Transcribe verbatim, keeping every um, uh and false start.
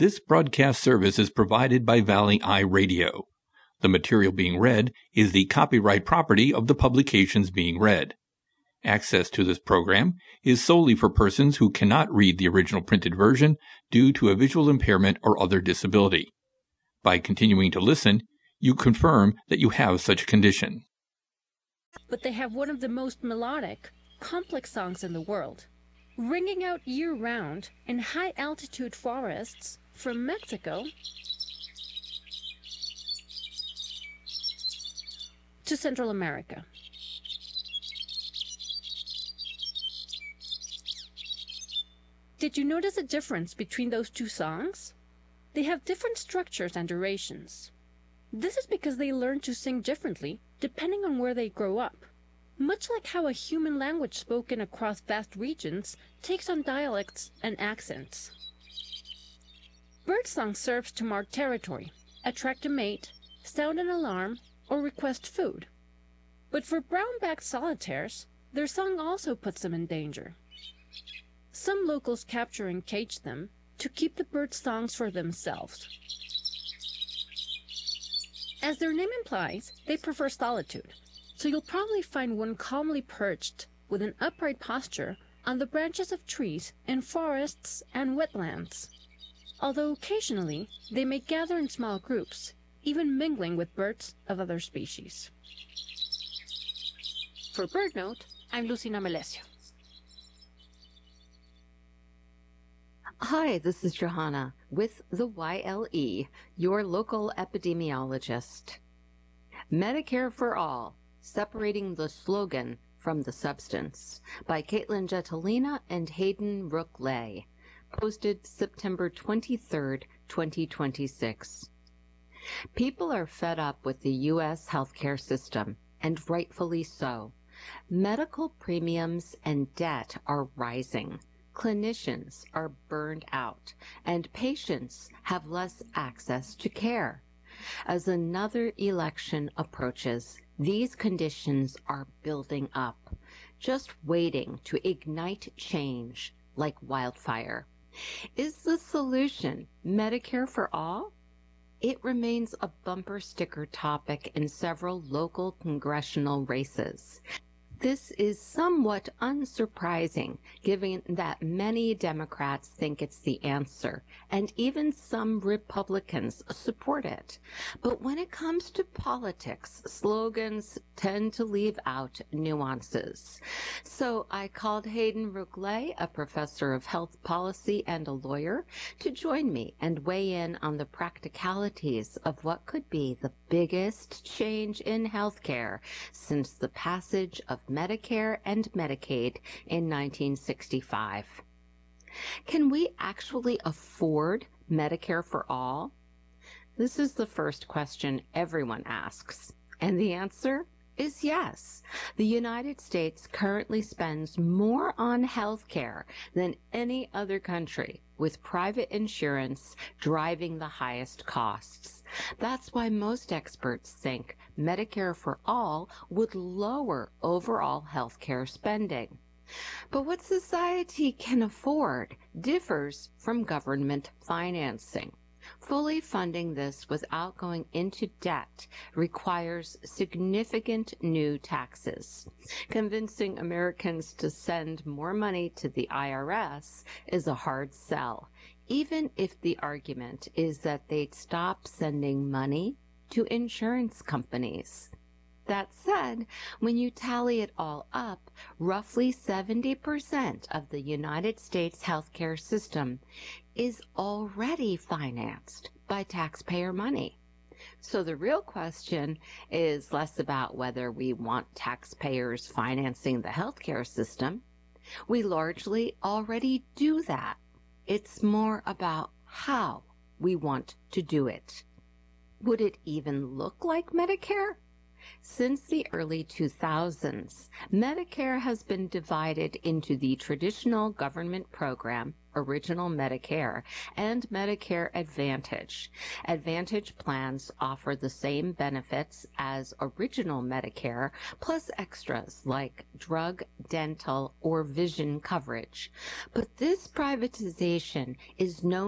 This broadcast service is provided by Valley Eye Radio. The material being read is the copyright property of the publications being read. Access to this program is solely for persons who cannot read the original printed version due to a visual impairment or other disability. By continuing to listen, you confirm that you have such a condition. But they have one of the most melodic, complex songs in the world, ringing out year-round in high-altitude forests from Mexico to Central America. Did you notice a difference between those two songs? They have different structures and durations. This is because they learn to sing differently depending on where they grow up, much like how a human language spoken across vast regions takes on dialects and accents. Birdsong serves to mark territory, attract a mate, sound an alarm, or request food. But for brown-backed solitaires, their song also puts them in danger. Some locals capture and cage them to keep the birds' songs for themselves. As their name implies, they prefer solitude, so you'll probably find one calmly perched with an upright posture on the branches of trees in forests and wetlands. Although occasionally they may gather in small groups, even mingling with birds of other species. For BirdNote, I'm Lucina Melesio. Hi, this is Johanna with the Y L E, your local epidemiologist. Medicare for All, Separating the Slogan from the Substance, by Caitlin Jetelina and Hayden Rook-Ley, posted September twenty-third, twenty twenty-six. People are fed up with the U S healthcare system, and rightfully so. Medical premiums and debt are rising. Clinicians are burned out, and patients have less access to care. As another election approaches, these conditions are building up, just waiting to ignite change like wildfire. Is the solution Medicare for all? It remains a bumper sticker topic in several local congressional races. This is somewhat unsurprising, given that many Democrats think it's the answer, and even some Republicans support it. But when it comes to politics, slogans tend to leave out nuances. So I called Hayden Rook-Ley, a professor of health policy and a lawyer, to join me and weigh in on the practicalities of what could be the biggest change in healthcare since the passage of Medicare and Medicaid in nineteen sixty-five. Can we actually afford Medicare for all? This is the first question everyone asks, and the answer is yes. The United States currently spends more on health care than any other country, with private insurance driving the highest costs. That's why most experts think Medicare for all would lower overall health care spending. But what society can afford differs from government financing. Fully funding this without going into debt requires significant new taxes. Convincing Americans to send more money to the I R S is a hard sell, even if the argument is that they'd stop sending money to insurance companies. That said, when you tally it all up, roughly seventy percent of the United States healthcare system is already financed by taxpayer money. So the real question is less about whether we want taxpayers financing the healthcare system. We largely already do that. It's more about how we want to do it. Would it even look like Medicare? Since the early two thousands, Medicare has been divided into the traditional government program, Original Medicare, and Medicare Advantage. Advantage plans offer the same benefits as Original Medicare, plus extras like drug, dental, or vision coverage. But this privatization is known